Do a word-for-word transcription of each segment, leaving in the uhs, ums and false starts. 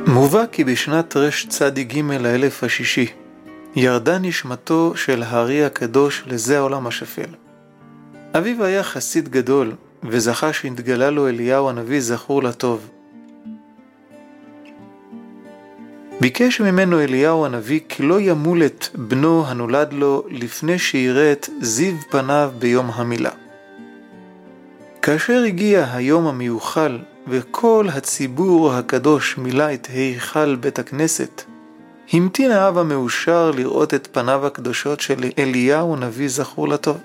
מובא כי בשנת רש צדי ג' לאלף השישי ירדה נשמתו של הארי הקדוש לזה העולם השפל. אביו היה חסיד גדול וזכה שהתגלה לו אליהו הנביא זכור לטוב. ביקש ממנו אליהו הנביא כי לא ימול את בנו הנולד לו לפני שיראה את זיו פניו ביום המילה. כאשר הגיע היום המיוחל וכל הציבור הקדוש מילא את היכל בית הכנסת, המתין האב המאושר לראות את פניו הקדושות של אליהו הנביא זכור לטוב.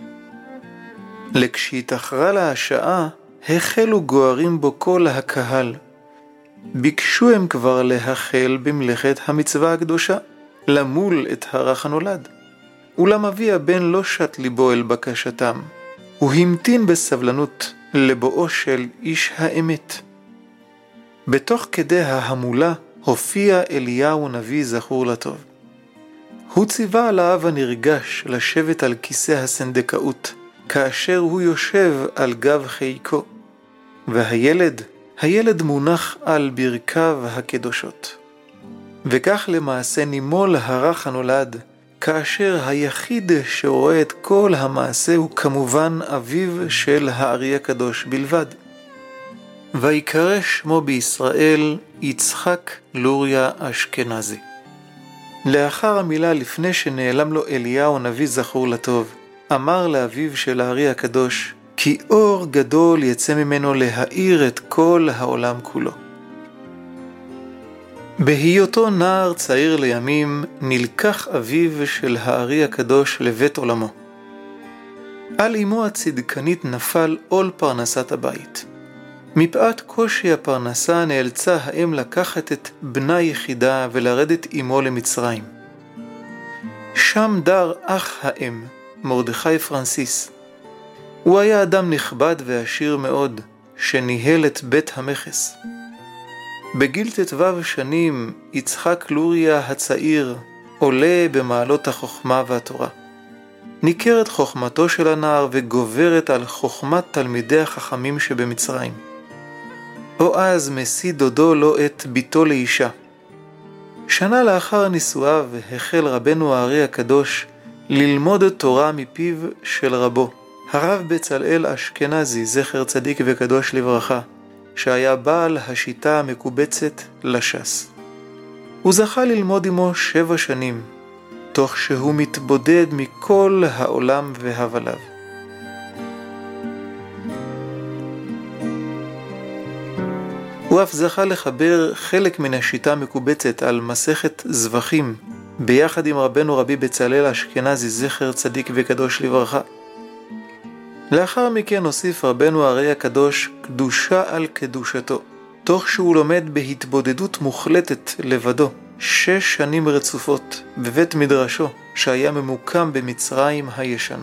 לכשהתאחרה לה השעה, החלו גוערים בו כל הקהל. ביקשו הם כבר להחל במלאכת המצווה הקדושה, למול את הרך הנולד. אולם אבי הבן לא שט ליבו אל בקשתם. הוא המתין בסבלנות לבואו של איש האמת. בתוך כדי ההמולה הופיע אליהו נביא זכור לטוב. הוא ציווה על האב הנרגש לשבת על כיסא הסנדקאות, כאשר הוא יושב על גב חיקו, והילד, הילד מונח על ברכיו הקדושות. וכך למעשה נימול הרך הנולד, כאשר היחיד שרואה את כל המעשה הוא כמובן אביו של הארי הקדוש בלבד. ויקרא שמו בישראל יצחק לוריה אשכנזי. לאחר המילה לפני שנעלם לו אליהו הנביא זכור לטוב, אמר לאביו של הארי הקדוש כי אור גדול יצא ממנו להאיר את כל העולם כולו. בהיותו נער צעיר לימים נלקח אביו של הארי הקדוש לבית עולמו. על אמו הצדקנית נפל עול פרנסת הבית. מפאת קושי הפרנסה נאלצה האם לקחת את בנה יחידה ולרדת אמו למצרים. שם דר אח האם, מרדכי פרנסיס. הוא היה אדם נכבד ועשיר מאוד, שניהל את בית המכס. בגיל תתוו שנים יצחק לוריה הצעיר עולה במעלות החוכמה והתורה. ניכרת חוכמתו של הנער וגוברת על חוכמת תלמידי החכמים שבמצרים. או אז משיא דודו לו את ביתו לאישה. שנה לאחר נישואיו החל רבנו הארי הקדוש ללמוד תורה מפיו של רבו, הרב בצלאל אשכנזי זכר צדיק וקדוש לברכה, שהיה בעל השיטה המקובצת לש"ס. הוא זכה ללמוד עמו שבע שנים, תוך שהוא מתבודד מכל העולם והבליו. הוא אף זכה לחבר חלק מן השיטה המקובצת על מסכת זבחים, ביחד עם רבנו רבי בצלאל אשכנזי זכר צדיק וקדוש לברכה. לאחר מכן הוסיף רבנו הארי הקדוש קדושה על קדושתו, תוך שהוא לומד בהתבודדות מוחלטת לבדו, שש שנים רצופות בבית מדרשו, שהיה ממוקם במצרים הישנה.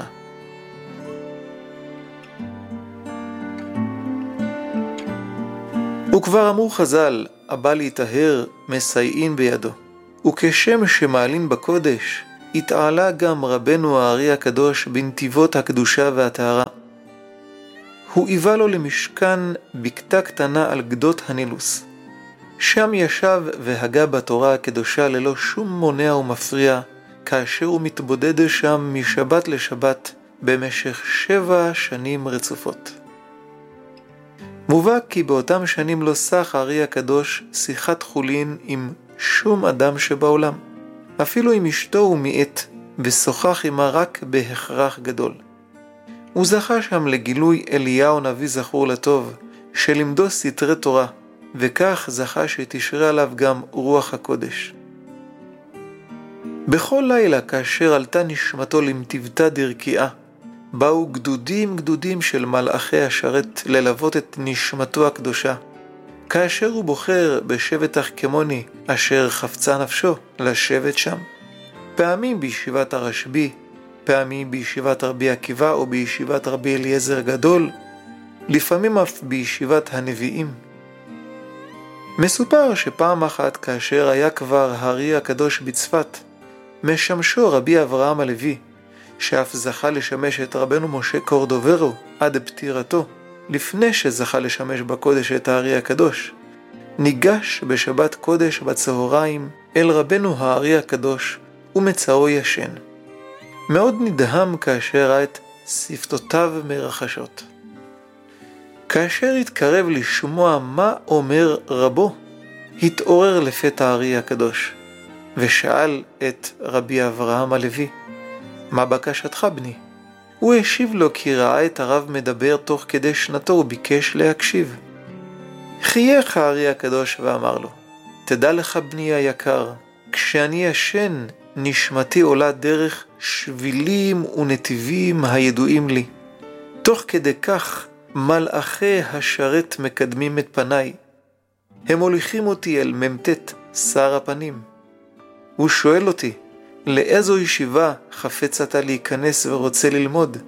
וכבר אמרו חז"ל, הבא להיטהר מסייעין בידו. וכשם שמעלין בקודש, התעלה גם רבנו הארי הקדוש בנתיבות הקדושה והטהרה. הוא היווה לו למשכן בקתה קטנה על גדות הנילוס. שם ישב והגה בתורה הקדושה ללא שום מונע ומפריע, כאשר הוא מתבודד שם משבת לשבת במשך שבע שנים רצופות. מובא כי באותם שנים לא סח הארי הקדוש שיחת חולין עם שום אדם שבעולם. אפילו עם אשתו הוא מיעט, ושוחח עמה רק בהכרח גדול. הוא זכה שם לגילוי אליהו נביא זכור לטוב, שלמדו סתרי תורה, וכך זכה שתשרה עליו גם רוח הקודש. בכל לילה כאשר עלתה נשמתו למטבתה דרקיעה, באו גדודים גדודים של מלאכי השרת ללוות את נשמתו הקדושה, כאשר הוא בוחר בשבט אחקמוני אשר חפצה נפשו לשבת שם. פעמים בישיבת הרשב"י, פעמים בישיבת רבי עקיבא או בישיבת רבי אליעזר גדול, לפעמים אף בישיבת הנביאים. מסופר שפעם אחת כאשר היה כבר הארי הקדוש בצפת, משמשו רבי אברהם הלוי, שאף זכה לשמש את רבנו משה קורדוברו עד פטירתו, לפני שזכה לשמש בקודש את הארי הקדוש, ניגש בשבת קודש בצהריים אל רבנו הארי הקדוש ומצאו ישן. מאוד נדהם כאשר ראה את שפתותיו מרחשות. כאשר התקרב לשמוע מה אומר רבו, התעורר לפתע הארי הקדוש, ושאל את רבי אברהם הלוי, מה בקשתך בני? הוא השיב לו כי ראה את הרב מדבר תוך כדי שנתו וביקש להקשיב. חייך הארי הקדוש ואמר לו, תדע לך בני היקר, כשאני ישן נשמתי עולה דרך שבילים ונתיבים הידועים לי. תוך כדי כך מלאכי השרת מקדמים את פניי. הם הוליכים אותי אל ממתת שר הפנים. הוא שואל אותי, לאיזו ישיבה חפץ אתה להיכנס ורוצה ללמוד?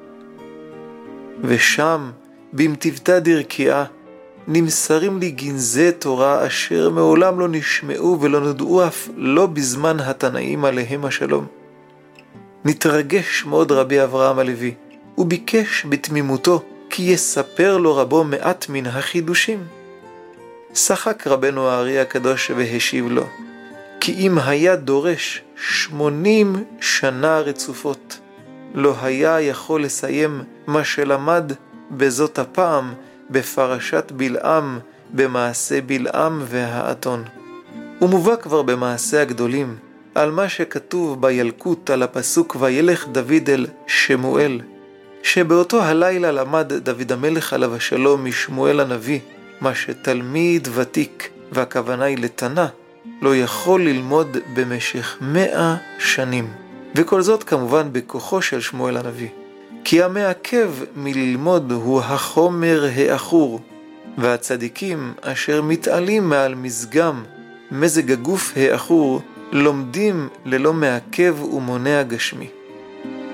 ושם, במטבתה דרקיעה, נמסרים לי גנזי תורה אשר מעולם לא נשמעו ולא נודעו אף לא בזמן התנאים עליהם השלום. נתרגש מאוד רבי אברהם הלוי, וביקש בתמימותו כי יספר לו רבו מעט מן החידושים. שחק רבנו הארי הקדוש והשיב לו, כי אם היה דורש שמונים שנה רצופות, לא היה יכול לסיים מה שלמד בזאת הפעם בפרשת בלעם, במעשה בלעם והאתון. הוא מובא כבר במעשה הגדולים, על מה שכתוב בילקוט על הפסוק וילך דוד אל שמואל, שבאותו הלילה למד דוד המלך עליו השלום משמואל הנביא, מה שתלמיד ותיק, והכוונה היא לתנא, לא יכול ללמוד במשך מאה שנים. וכל זאת כמובן בכוחו של שמואל הנביא. כי המעכב מללמוד הוא החומר האחור, והצדיקים אשר מתעלים מעל מזגם מזג הגוף האחור לומדים ללא מעכב ומונע גשמי.